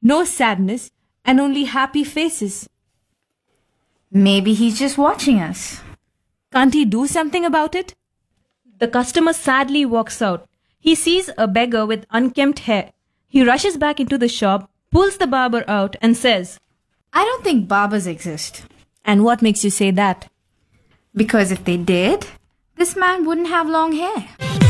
No sadness, and only happy faces. Maybe he's just watching us. Can't he do something about it? The customer sadly walks out. He sees a beggar with unkempt hair. He rushes back into the shop, pulls the barber out, and says, I don't think barbers exist. And what makes you say that? Because if they did, this man wouldn't have long hair.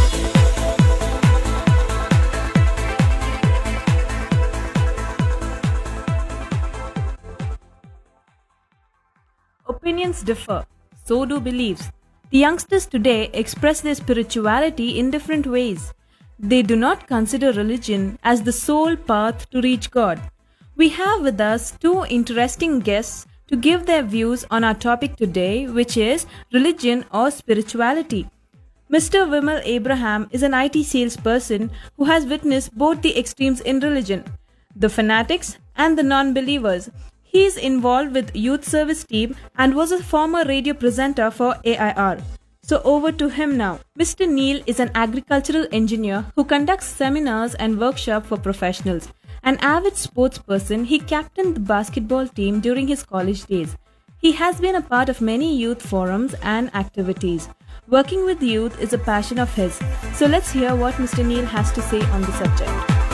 Opinions differ, so do beliefs. The youngsters today express their spirituality in different ways. They do not consider religion as the sole path to reach God. We have with us two interesting guests to give their views on our topic today, which is religion or spirituality. Mr. Vimal Abraham is an IT salesperson who has witnessed both the extremes in religion, the fanatics and the non-believers. He is involved with youth service team and was a former radio presenter for AIR. So over to him now. Mr. Neil is an agricultural engineer who conducts seminars and workshops for professionals. An avid sports person, he captained the basketball team during his college days. He has been a part of many youth forums and activities. Working with youth is a passion of his. So let's hear what Mr. Neil has to say on the subject.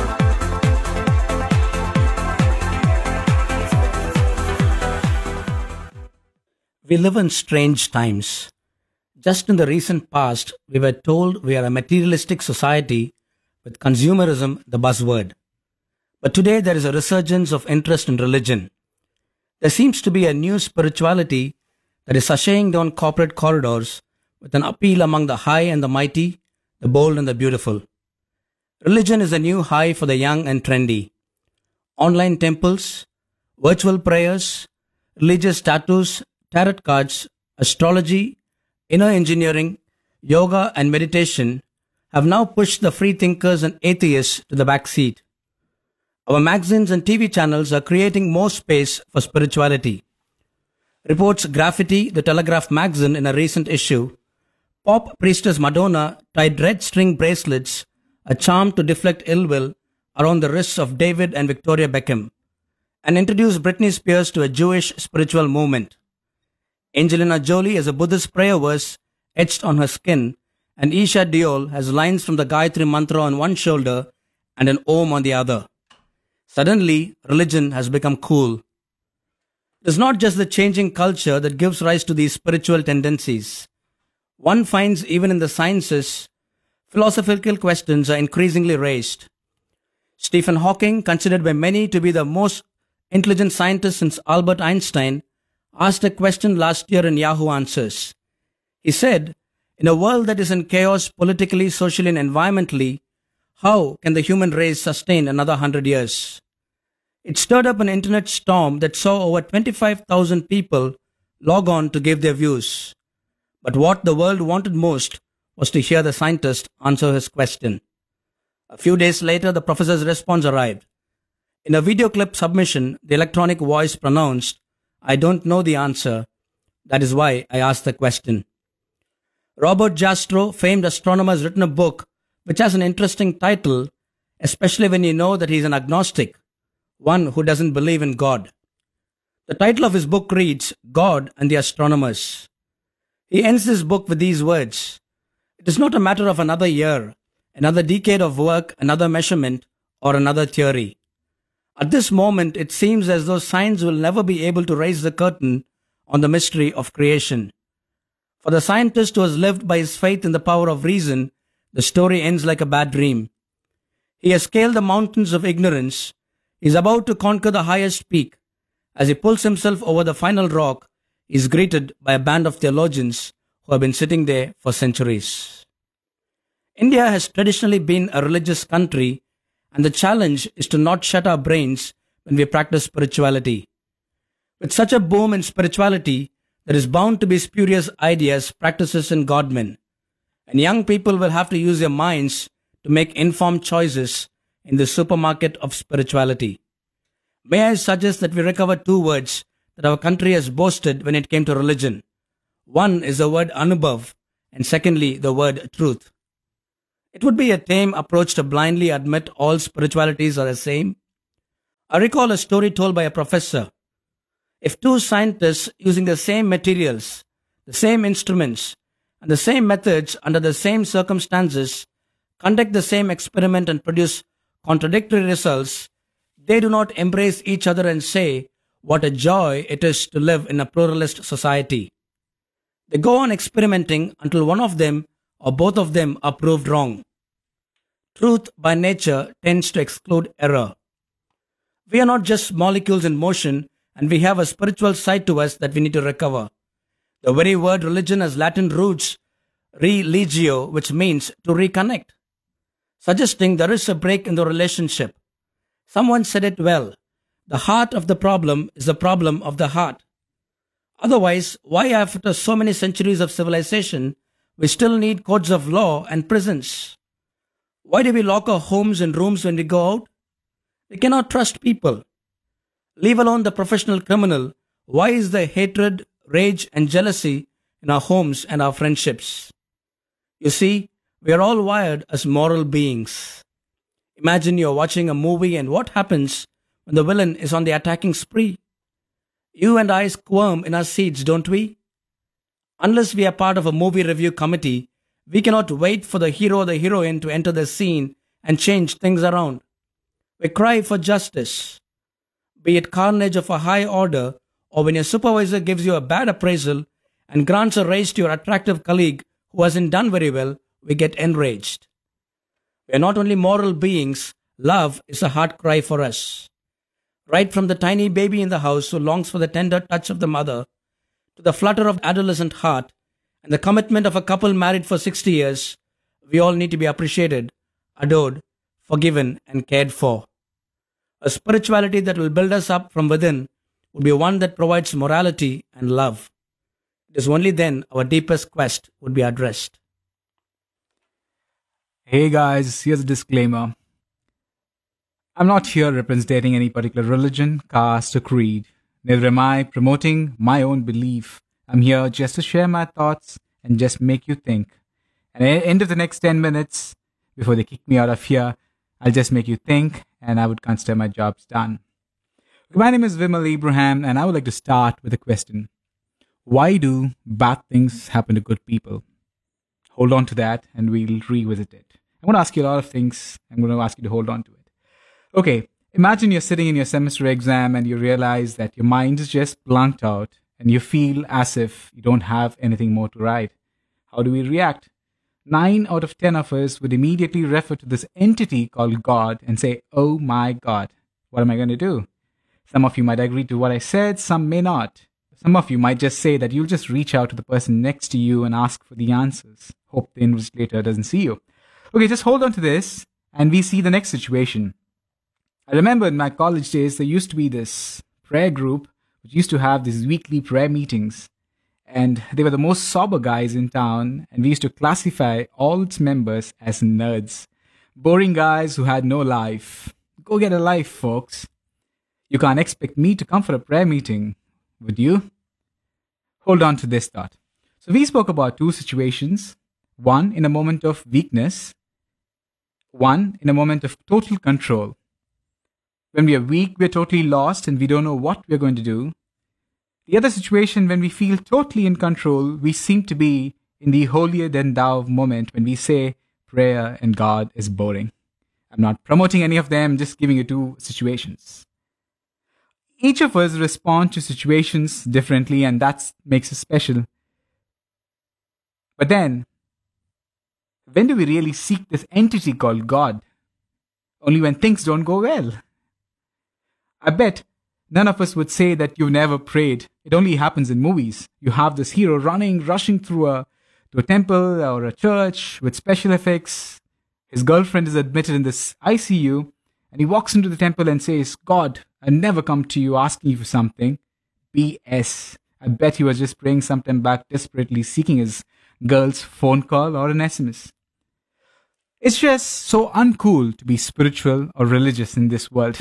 We live in strange times. Just in the recent past, we were told we are a materialistic society with consumerism the buzzword. But today there is a resurgence of interest in religion. There seems to be a new spirituality that is sashaying down corporate corridors with an appeal among the high and the mighty, the bold and the beautiful. Religion is a new high for the young and trendy. Online temples, virtual prayers, religious tattoos, tarot cards, astrology, inner engineering, yoga and meditation have now pushed the free thinkers and atheists to the back seat. Our magazines and TV channels are creating more space for spirituality. Reports Graffiti, the Telegraph magazine in a recent issue, pop priestess Madonna tied red string bracelets, a charm to deflect ill will, around the wrists of David and Victoria Beckham, and introduced Britney Spears to a Jewish spiritual movement. Angelina Jolie has a Buddhist prayer verse etched on her skin, and Isha Diol has lines from the Gayatri Mantra on one shoulder and an Om on the other. Suddenly, religion has become cool. It is not just the changing culture that gives rise to these spiritual tendencies. One finds even in the sciences, philosophical questions are increasingly raised. Stephen Hawking, considered by many to be the most intelligent scientist since Albert Einstein, asked a question last year in Yahoo Answers. He said, in a world that is in chaos politically, socially and environmentally, how can the human race sustain another 100 years? It stirred up an internet storm that saw over 25,000 people log on to give their views. But what the world wanted most was to hear the scientist answer his question. A few days later, the professor's response arrived. In a video clip submission, the electronic voice pronounced, I don't know the answer. That is why I asked the question. Robert Jastrow, famed astronomer, has written a book which has an interesting title, especially when you know that he is an agnostic, one who doesn't believe in God. The title of his book reads, God and the Astronomers. He ends this book with these words, it is not a matter of another year, another decade of work, another measurement, or another theory. At this moment, it seems as though science will never be able to raise the curtain on the mystery of creation. For the scientist who has lived by his faith in the power of reason, the story ends like a bad dream. He has scaled the mountains of ignorance. He is about to conquer the highest peak. As he pulls himself over the final rock, he is greeted by a band of theologians who have been sitting there for centuries. India has traditionally been a religious country, and the challenge is to not shut our brains when we practice spirituality. With such a boom in spirituality, there is bound to be spurious ideas, practices, and godmen. And young people will have to use their minds to make informed choices in the supermarket of spirituality. May I suggest that we recover two words that our country has boasted when it came to religion. One is the word Anubhav, and secondly, the word truth. It would be a tame approach to blindly admit all spiritualities are the same. I recall a story told by a professor. If two scientists using the same materials, the same instruments, and the same methods under the same circumstances conduct the same experiment and produce contradictory results, they do not embrace each other and say, what a joy it is to live in a pluralist society. They go on experimenting until one of them or both of them are proved wrong. Truth by nature tends to exclude error. We are not just molecules in motion, and we have a spiritual side to us that we need to recover. The very word religion has Latin roots religio, which means to reconnect, suggesting there is a break in the relationship. Someone said it well. The heart of the problem is the problem of the heart. Otherwise, why after so many centuries of civilization, we still need codes of law and prisons? Why do we lock our homes and rooms when we go out? We cannot trust people. Leave alone the professional criminal. Why is there hatred, rage, and jealousy in our homes and our friendships? You see, we are all wired as moral beings. Imagine you're watching a movie and what happens when the villain is on the attacking spree? You and I squirm in our seats, don't we? Unless we are part of a movie review committee, we cannot wait for the hero or the heroine to enter the scene and change things around. We cry for justice, be it carnage of a high order, or when your supervisor gives you a bad appraisal and grants a raise to your attractive colleague who hasn't done very well, we get enraged. We are not only moral beings, love is a heart cry for us. Right from the tiny baby in the house who longs for the tender touch of the mother, to the flutter of adolescent heart, and the commitment of a couple married for 60 years, we all need to be appreciated, adored, forgiven, and cared for. A spirituality that will build us up from within would be one that provides morality and love. It is only then our deepest quest would be addressed. Hey guys, here's a disclaimer. I'm not here representing any particular religion, caste, or creed. Neither am I promoting my own belief. I'm here just to share my thoughts and just make you think. And at the end of the next 10 minutes, before they kick me out of here, I'll just make you think and I would consider my job's done. My name is Vimal Abraham and I would like to start with a question. Why do bad things happen to good people? Hold on to that and we'll revisit it. I'm going to ask you a lot of things. I'm going to ask you to hold on to it. Okay, imagine you're sitting in your semester exam and you realize that your mind is just blanked out and you feel as if you don't have anything more to write. How do we react? 9 out of 10 of us would immediately refer to this entity called God and say, oh my God, what am I going to do? Some of you might agree to what I said, some may not. Some of you might just say that you'll just reach out to the person next to you and ask for the answers. Hope the invigilator doesn't see you. Okay, just hold on to this and we see the next situation. I remember in my college days, there used to be this prayer group which used to have these weekly prayer meetings. And they were the most sober guys in town. And we used to classify all its members as nerds. Boring guys who had no life. Go get a life, folks. You can't expect me to come for a prayer meeting, would you? Hold on to this thought. So we spoke about 2 situations. One in a moment of weakness. One in a moment of total control. When we are weak, we are totally lost and we don't know what we are going to do. The other situation, when we feel totally in control, we seem to be in the holier than thou moment when we say prayer and God is boring. I'm not promoting any of them, just giving you 2 situations. Each of us respond to situations differently and that makes us special. But then, when do we really seek this entity called God? Only when things don't go well. I bet none of us would say that you've never prayed. It only happens in movies. You have this hero rushing through to a temple or a church with special effects. His girlfriend is admitted in this ICU and he walks into the temple and says, God, I never come to you asking you for something. BS. I bet he was just praying sometime back, desperately seeking his girl's phone call or an SMS. It's just so uncool to be spiritual or religious in this world.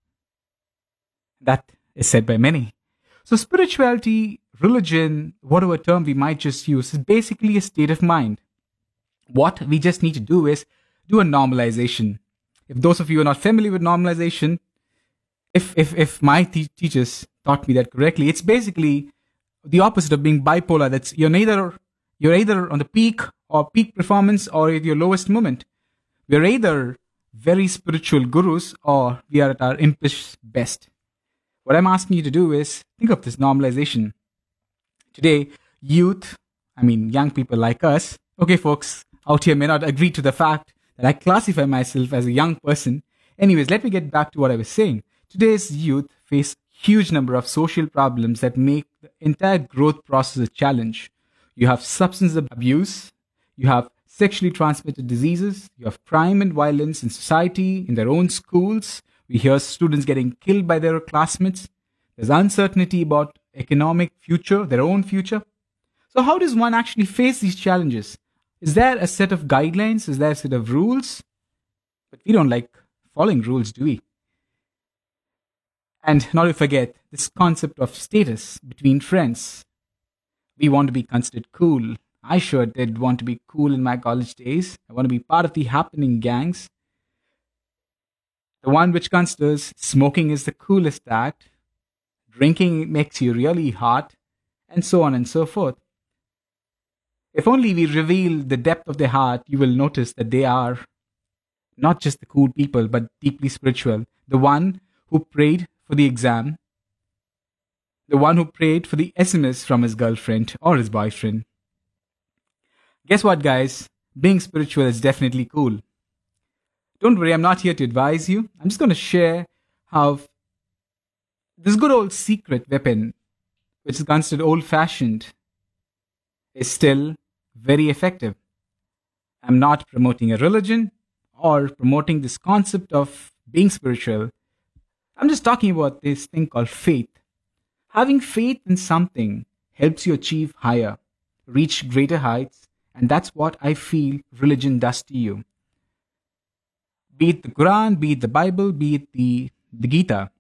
That is said by many. So spirituality, religion, whatever term we might just use, is basically a state of mind. What we just need to do is do a normalization. If those of you are not familiar with normalization, If my teachers taught me that correctly, it's basically the opposite of being bipolar. That's you're either on the peak or peak performance or at your lowest moment. We're either very spiritual gurus or we are at our impish best. What I'm asking you to do is think of this normalization. Today, youth, I mean young people like us, okay folks out here may not agree to the fact that I classify myself as a young person. Anyways, let me get back to what I was saying. Today's youth face huge number of social problems that make the entire growth process a challenge. You have substance abuse, you have sexually transmitted diseases, you have crime and violence in society, in their own schools. We hear students getting killed by their classmates. There's uncertainty about economic future, their own future. So how does one actually face these challenges? Is there a set of guidelines? Is there a set of rules? But we don't like following rules, do we? And not to forget this concept of status between friends. We want to be considered cool. I sure did want to be cool in my college days. I want to be part of the happening gangs. The one which considers smoking is the coolest act, drinking makes you really hot, and so on and so forth. If only we reveal the depth of their heart, you will notice that they are not just the cool people, but deeply spiritual. The one who prayed for the exam, the one who prayed for the SMS from his girlfriend or his boyfriend. Guess what, guys? Being spiritual is definitely cool. Don't worry, I'm not here to advise you. I'm just going to share how this good old secret weapon, which is considered old-fashioned, is still very effective. I'm not promoting a religion or promoting this concept of being spiritual. I'm just talking about this thing called faith. Having faith in something helps you achieve higher, reach greater heights, and that's what I feel religion does to you. Be it the Quran, be it the Bible, be it the Gita.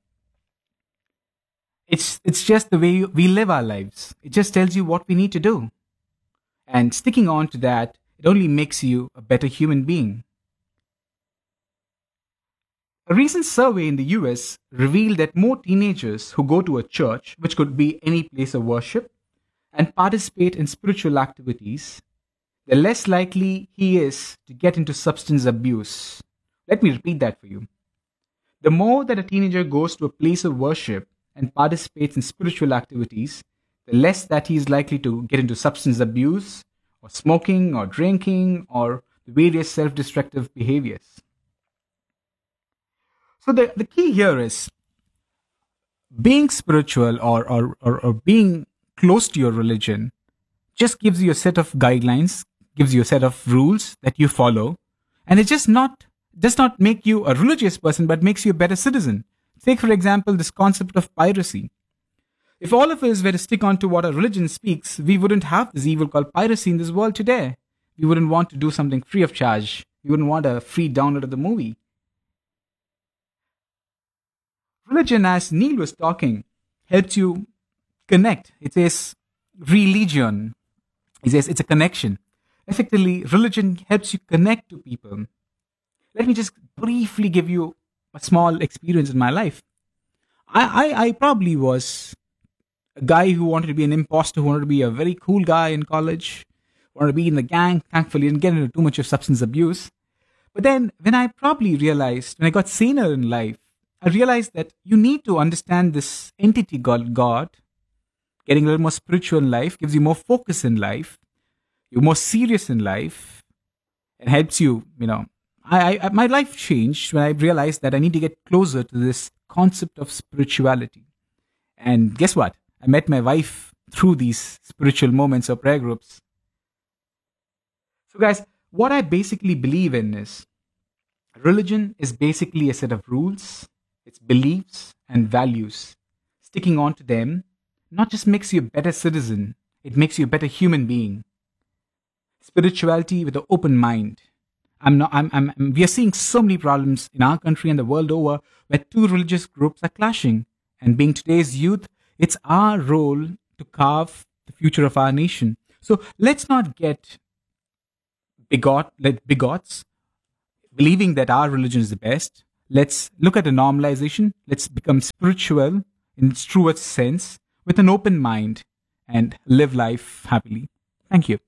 It's just the way we live our lives. It just tells you what we need to do. And sticking on to that, it only makes you a better human being. A recent survey in the US revealed that more teenagers who go to a church, which could be any place of worship, and participate in spiritual activities, the less likely he is to get into substance abuse. Let me repeat that for you. The more that a teenager goes to a place of worship and participates in spiritual activities, the less that he is likely to get into substance abuse or smoking or drinking or the various self-destructive behaviors. So the key here is being spiritual or being close to your religion just gives you a set of guidelines, gives you a set of rules that you follow, and it does not make you a religious person, but makes you a better citizen. Take, for example, this concept of piracy. If all of us were to stick on to what our religion speaks, we wouldn't have this evil called piracy in this world today. We wouldn't want to do something free of charge. We wouldn't want a free download of the movie. Religion, as Neil was talking, helps you connect. It says religion. It says it's a connection. Effectively, religion helps you connect to people. Let me just briefly give you a small experience in my life. I probably was a guy who wanted to be an imposter, who wanted to be a very cool guy in college, wanted to be in the gang. Thankfully, didn't get into too much of substance abuse. But then when I got saner in life, I realized that you need to understand this entity called God. Getting a little more spiritual in life gives you more focus in life. You're more serious in life. It helps you, my life changed when I realized that I need to get closer to this concept of spirituality. And guess what? I met my wife through these spiritual moments or prayer groups. So guys, what I basically believe in is religion is basically a set of rules, its beliefs and values. Sticking on to them not just makes you a better citizen, it makes you a better human being. Spirituality with an open mind. We are seeing so many problems in our country and the world over where two religious groups are clashing. And being today's youth, it's our role to carve the future of our nation. So let's not get bigots, believing that our religion is the best. Let's look at the normalization. Let's become spiritual in its truest sense with an open mind and live life happily. Thank you.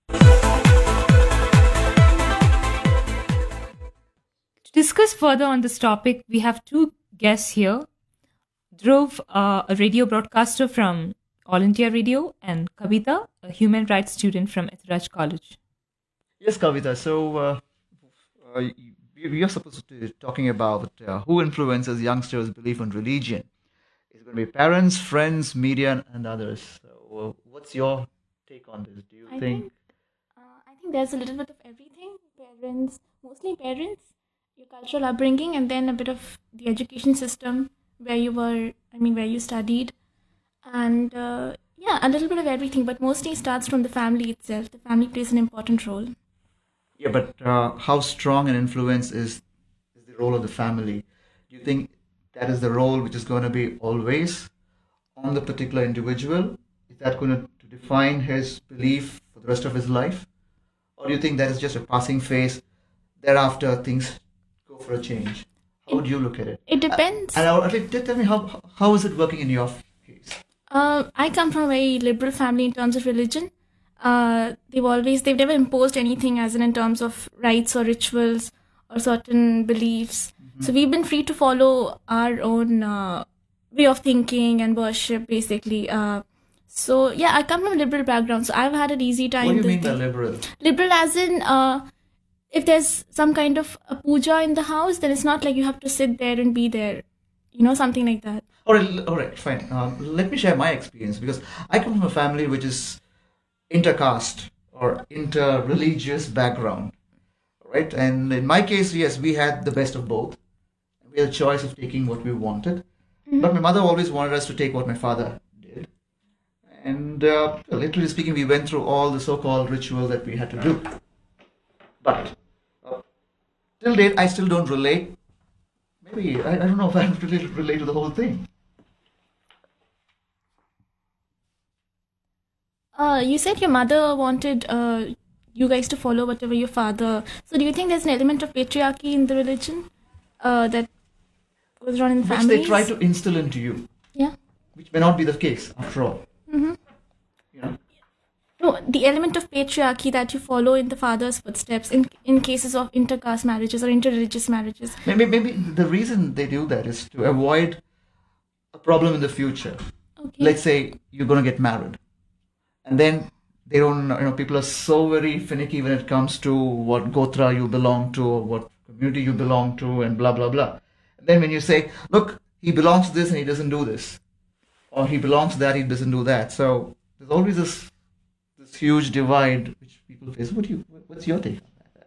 To discuss further on this topic, we have two guests here. Dhruv, a radio broadcaster from All India Radio, and Kavita, a human rights student from Ethiraj College. Yes, Kavita. So we are supposed to be talking about who influences youngsters' belief in religion. Is it going to be parents, friends, media, and others? So, what's your take on this? Do you think? I think there's a little bit of everything. Parents, mostly parents, your cultural upbringing, and then a bit of the education system where you were, where you studied, and yeah, a little bit of everything. But mostly starts from the family itself. The family plays an important role. Yeah, but how strong an influence is the role of the family? Do you think that is the role which is going to be always on the particular individual? Is that going to define his belief for the rest of his life? Or do you think that is just a passing phase? Thereafter, things go for a change. How would you look at it? It depends. And at least tell me how is it working in your case? I come from a very liberal family in terms of religion. They've never imposed anything as in terms of rites or rituals or certain beliefs. So we've been free to follow our own way of thinking and worship, basically. So yeah, I come from a liberal background, so I've had an easy time. What do you mean by liberal? Liberal as in, if there's some kind of a puja in the house, then it's not like you have to sit there and be there, something like that. All right, fine. Let me share my experience, because I come from a family which is intercaste or inter-religious background, right? And in my case, yes, we had the best of both. We had a choice of taking what we wanted, but my mother always wanted us to take what my father did. And literally speaking, we went through all the so-called ritual that we had to do. But till date, I still don't relate. Maybe I don't know if I really relate to the whole thing. You said your mother wanted you guys to follow whatever your father. So do you think there's an element of patriarchy in the religion that goes on in Which families? they try to instill into you. Yeah. Which may not be the case, after all. Mm-hmm. No, the element of patriarchy that you follow in the father's footsteps in cases of intercaste marriages or interreligious marriages. Maybe the reason they do that is to avoid a problem in the future. Okay. Let's say you're going to get married, and then they don't, people are so very finicky when it comes to what gotra you belong to or what community you belong to and blah, blah, blah. And then when you say, look, he belongs to this and he doesn't do this, or he belongs to that, he doesn't do that. So there's always this huge divide which people face. What's your take on that?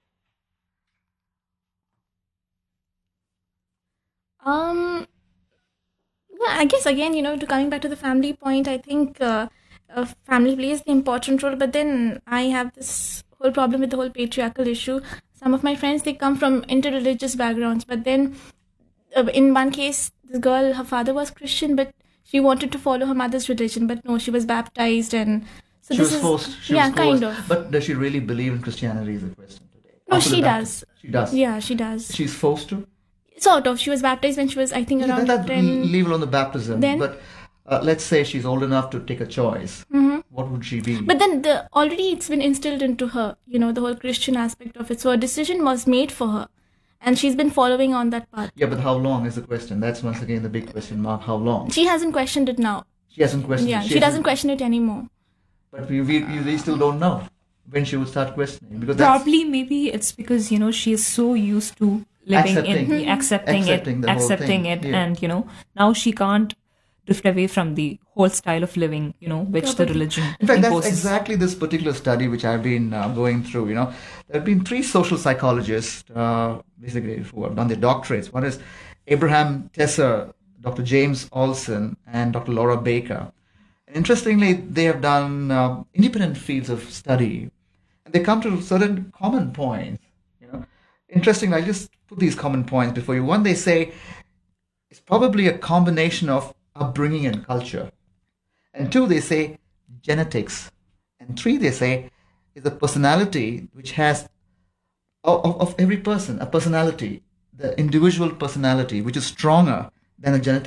Well, I guess again, to coming back to the family point, I think family plays the important role. But then I have this whole problem with the whole patriarchal issue. Some of my friends, they come from interreligious backgrounds, but then in one case, the girl, her father was Christian, but she wanted to follow her mother's religion, but no, she was baptized, and so She was forced. kind of. But does she really believe in Christianity is the question today. No, After she the does. She does. Yeah, she does. She's forced to? Sort of. She was baptized when she was, I think, around 10. Leave alone the baptism. Then- But let's say she's old enough to take a choice. What would she be? But then already it's been instilled into her, the whole Christian aspect of it. So a decision was made for her, and she's been following on that path. Yeah, but how long is the question? That's once again the big question mark. How long? She hasn't questioned it now. She hasn't questioned. Yeah, she doesn't question it anymore. But we still don't know when she would start questioning, because that's Probably, maybe it's because, she is so used to living in Accepting the whole accepting thing, it, yeah. and, now she can't drift away from the whole style of living, which the religion In fact, that's imposes. exactly this particular study which I've been going through. There have been 3 social psychologists, basically, who have done their doctorates. One is Abraham Tesser, Dr. James Olson, and Dr. Laura Baker. And interestingly, they have done independent fields of study, and they come to certain common points. Interestingly, I just put these common points before you. One, they say it's probably a combination of upbringing and culture. And 2, they say genetics. And 3, they say is a personality which has, of every person, a personality the individual personality, which is stronger than a genetic